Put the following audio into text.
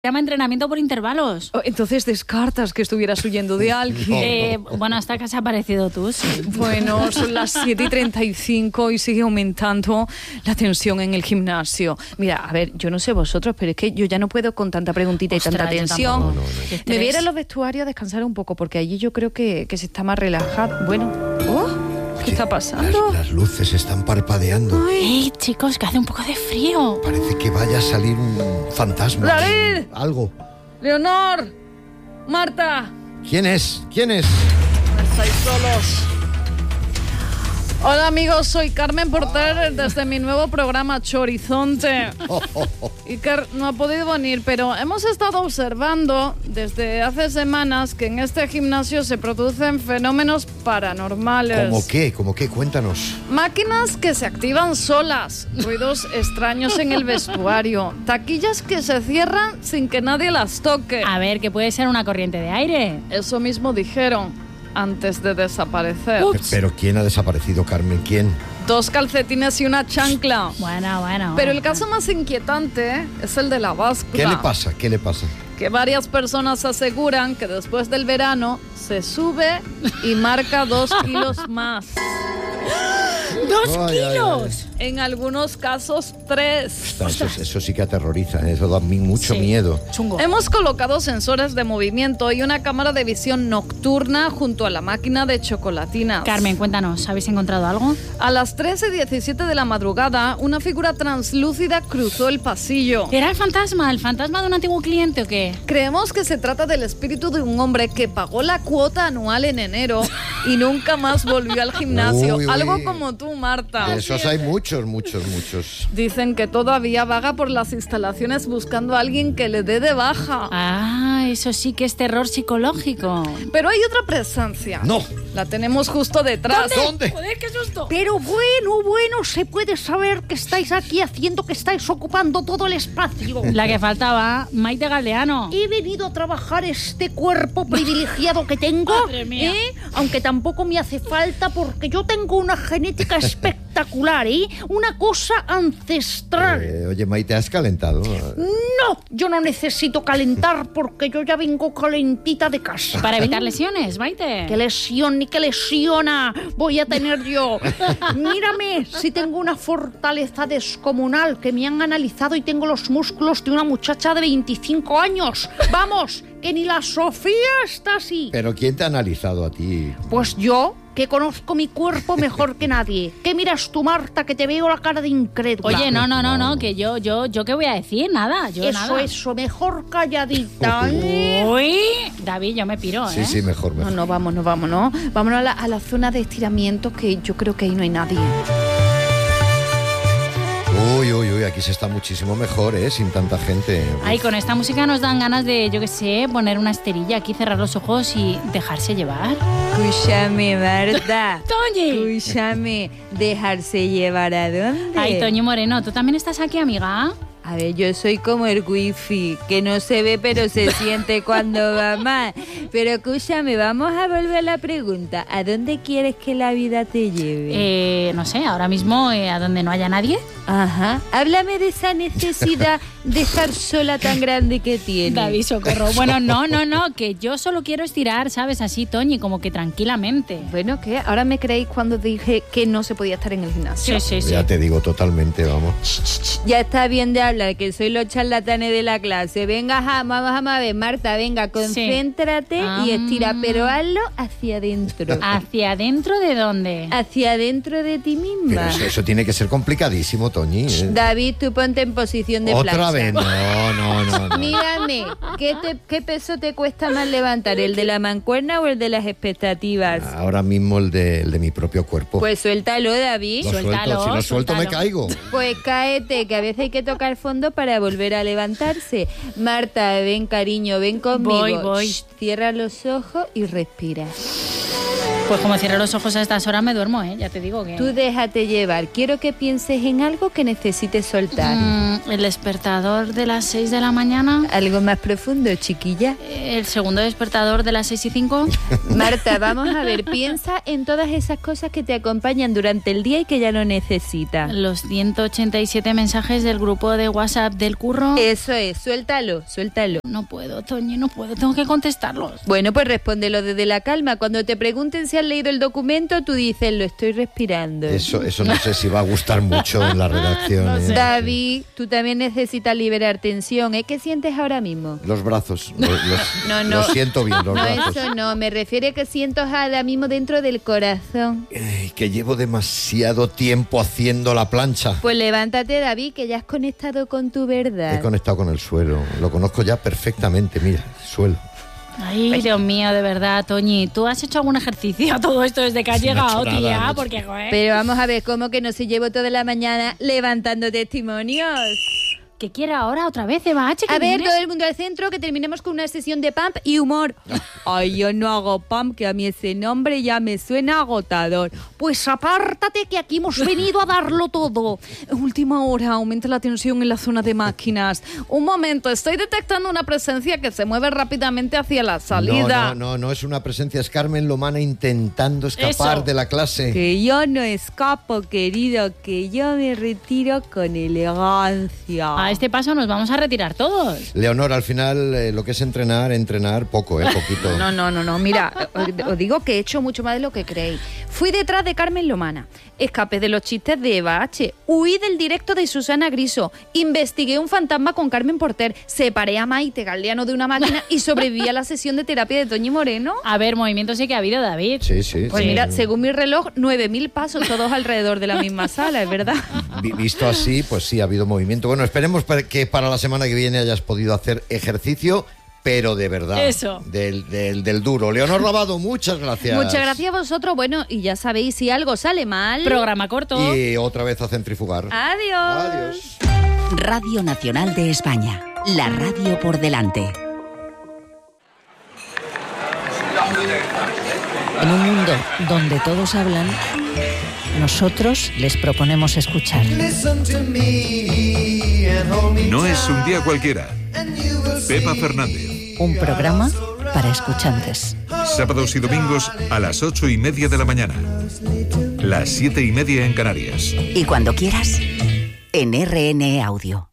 llama entrenamiento por intervalos. Entonces descartas que estuvieras huyendo de alguien. Bueno, hasta que has aparecido tú, sí. Bueno, son las 7:35 y sigue aumentando la tensión en el gimnasio. Mira, a ver, yo no sé vosotros, pero es que yo ya no puedo con tanta preguntita y tanta tensión. Me voy a ir a los vestuarios a descansar un poco, porque allí yo creo que se está más relajado. Bueno, ¿qué está pasando? Las luces están parpadeando. ¡Ey, chicos, que hace un poco de frío! Parece que vaya a salir un fantasma. ¡David! Algo. ¡Leonor! ¡Marta! ¿Quién es? Estáis solos. Hola amigos, soy Carmen Porter desde mi nuevo programa Chorizonte. Iker no ha podido venir, pero hemos estado observando desde hace semanas que en este gimnasio se producen fenómenos paranormales. ¿Cómo qué? Cuéntanos. Máquinas que se activan solas, ruidos extraños en el vestuario, taquillas que se cierran sin que nadie las toque. A ver, que puede ser una corriente de aire. Eso mismo dijeron antes de desaparecer. ¿Pero quién ha desaparecido, Carmen? ¿Quién? 2 calcetines y una chancla. Bueno. Pero el caso más inquietante es el de la báscula. ¿Qué le pasa? Que varias personas aseguran que después del verano se sube y marca 2 kilos más. ¡2 kilos! En algunos casos 3. Eso sí que aterroriza, eso da a mí mucho miedo. Chungo. Hemos colocado sensores de movimiento y una cámara de visión nocturna junto a la máquina de chocolatinas. Carmen, cuéntanos, ¿habéis encontrado algo? A las 13:17 de la madrugada, una figura translúcida cruzó el pasillo. ¿Era el fantasma de un antiguo cliente o qué? Creemos que se trata del espíritu de un hombre que pagó la cuota anual en enero y nunca más volvió al gimnasio. Uy. Algo como tú, Marta. De esos hay muchos. Dicen que todavía vaga por las instalaciones buscando a alguien que le dé de baja. Ah, eso sí que es terror psicológico. Pero hay otra presencia. No. La tenemos justo detrás. ¿Dónde? Joder, qué susto. Pero bueno, se puede saber que estáis aquí haciendo, que estáis ocupando todo el espacio. La que faltaba, Maite Galdeano. He venido a trabajar este cuerpo privilegiado que tengo, Madre mía. aunque tampoco me hace falta porque yo tengo una genética espectacular, una cosa ancestral. Oye, Maite, ¿has calentado? No, yo no necesito calentar porque yo ya vengo calentita de casa. Para evitar lesiones, Maite. ¿Qué lesión ni qué lesiona voy a tener yo? Mírame, si tengo una fortaleza descomunal, que me han analizado y tengo los músculos de una muchacha de 25 años. Vamos, que ni la Sofía está así. ¿Pero quién te ha analizado a ti? Pues yo, que conozco mi cuerpo mejor que nadie. ¿Qué miras tú, Marta, que te veo la cara de incrédula? Oye, no, que yo ¿qué voy a decir? Nada, Eso, mejor calladita. Uy, David, yo me piro, ¿eh? Sí, mejor. No, vámonos. Vámonos a la zona de estiramiento, que yo creo que ahí no hay nadie. Uy, aquí se está muchísimo mejor, sin tanta gente. Ay, con esta música nos dan ganas de, yo qué sé, poner una esterilla aquí, cerrar los ojos y dejarse llevar. Escúchame, Marta. Toñi. Escúchame, ¿dejarse llevar a dónde? Ay, Toñi Moreno, ¿tú también estás aquí, amiga? A ver, yo soy como el wifi, que no se ve pero se siente cuando va mal. Pero escúchame, vamos a volver a la pregunta. ¿A dónde quieres que la vida te lleve? No sé, ahora mismo a donde no haya nadie. Ajá. Háblame de esa necesidad de estar sola tan grande que tienes. David, socorro. Bueno, no, que yo solo quiero estirar, ¿sabes? Así, Toñi, como que tranquilamente. Bueno, ¿qué? Ahora me creéis cuando dije que no se podía estar en el gimnasio. Sí. Ya te digo totalmente, vamos. Ya está bien de hablar, que soy los charlatanes de la clase. Venga, vamos a ver, Marta, venga, concéntrate y estira, pero hazlo hacia adentro. ¿Hacia adentro de dónde? Hacia adentro de ti misma. Pero eso tiene que ser complicadísimo, Toñi. David, tú ponte en posición de plancha. Otra vez, no. Mírame, ¿qué peso te cuesta más levantar, el de la mancuerna o el de las expectativas? Ahora mismo el de mi propio cuerpo. Pues suéltalo, David. Si lo suelto me caigo. Pues cáete, que a veces hay que tocar fondo para volver a levantarse. Marta, ven, cariño, ven conmigo. Voy. Cierra los ojos y respira. Pues como cierro los ojos a estas horas me duermo, ya te digo que... Tú déjate llevar. Quiero que pienses en algo que necesites soltar. El despertador de las 6 de la mañana. Algo más profundo, chiquilla. El segundo despertador de las 6:05. Marta, vamos a ver, piensa en todas esas cosas que te acompañan durante el día y que ya no necesitas. Los 187 mensajes del grupo de WhatsApp del curro. Eso es, suéltalo. No puedo, Toñi, no puedo, tengo que contestarlos. Bueno, pues respóndelo desde la calma. Cuando te pregunten si has leído el documento, tú dices, lo estoy respirando. Eso no sé si va a gustar mucho en la redacción. No sé. David, tú también necesitas liberar tensión. ¿Qué sientes ahora mismo? Los brazos. No. Lo siento bien, los No, brazos. eso no. Me refiero a que siento ahora mismo dentro del corazón. Que llevo demasiado tiempo haciendo la plancha. Pues levántate, David, que ya has conectado con tu verdad. He conectado con el suelo. Lo conozco ya perfectamente. Mira, suelo. Ay, Dios mío, de verdad, Toñi. ¿Tú has hecho algún ejercicio a todo esto desde que has No he hecho llegado, nada, tía? no he hecho Porque, joder. Pero vamos a ver, ¿cómo que no se llevo toda la mañana levantando testimonios? ¿Qué quiere ahora otra vez, Eva H? A ver, todo el mundo al centro, que terminemos con una sesión de pump y humor. Ay, yo no hago pump, que a mí ese nombre ya me suena agotador. Pues apártate, que aquí hemos venido a darlo todo. Última hora, aumenta la tensión en la zona de máquinas. Un momento, estoy detectando una presencia que se mueve rápidamente hacia la salida. No es una presencia, es Carmen Lomana intentando escapar Eso. de la clase. Que yo no escapo, querido, que yo me retiro con elegancia. A este paso nos vamos a retirar todos. Leonor, al final lo que es entrenar poco, poquito. No, mira, os digo que he hecho mucho más de lo que creéis. Fui detrás de Carmen Lomana, escapé de los chistes de Eva H, huí del directo de Susana Griso, investigué un fantasma con Carmen Porter, separé a Maite Galdeano de una máquina y sobreviví a la sesión de terapia de Toñi Moreno. A ver, movimiento sí que ha habido, David. Sí. Pues mira, según mi reloj, 9.000 pasos, todos alrededor de la misma sala, es verdad. Visto así, pues sí, ha habido movimiento. Bueno, esperemos que para la semana que viene hayas podido hacer ejercicio, pero de verdad. Eso. Del duro. Leonor Lavado, muchas gracias. Muchas gracias a vosotros. Bueno, y ya sabéis, si algo sale mal... Programa corto. Y otra vez a centrifugar. Adiós. Radio Nacional de España. La radio por delante. En un mundo donde todos hablan, nosotros les proponemos escuchar. No es un día cualquiera. Pepa Fernández. Un programa para escuchantes. Sábados y domingos a las 8:30 de la mañana. Las 7:30 en Canarias. Y cuando quieras, en RN Audio.